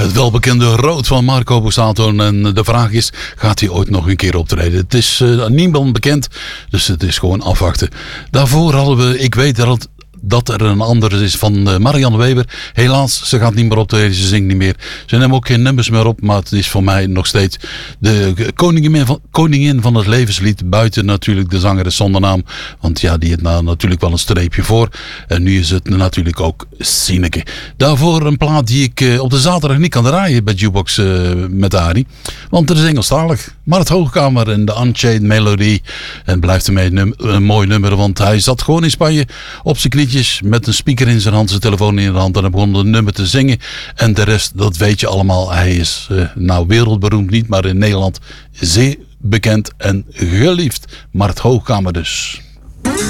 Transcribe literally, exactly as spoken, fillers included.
Het welbekende rood van Marco Borsato. En de vraag is, gaat hij ooit nog een keer optreden? Het is uh, niemand bekend, dus het is gewoon afwachten. Daarvoor hadden we, ik weet dat het dat er een andere is van uh, Marianne Weber. Helaas, ze gaat niet meer optreden, ze zingt niet meer. Ze nemen ook geen nummers meer op, maar het is voor mij nog steeds de koningin van, koningin van het levenslied. Buiten natuurlijk de zangeres zonder naam. Want ja, die heeft nou natuurlijk wel een streepje voor. En nu is het natuurlijk ook Sineke. Daarvoor een plaat die ik uh, op de zaterdag niet kan draaien bij Jukebox uh, met Arie. Want het is Engelstalig. Maar het Hoogkamer en de Unchained Melody. En blijft ermee num- een mooi nummer, want hij zat gewoon in Spanje op zijn knietjes met een speaker in zijn hand, zijn telefoon in de hand en hij begon een nummer te zingen. En de rest, dat weet je allemaal. Hij is uh, nou wereldberoemd niet, maar in Nederland zeer bekend en geliefd. Mart Hoogkamer dus.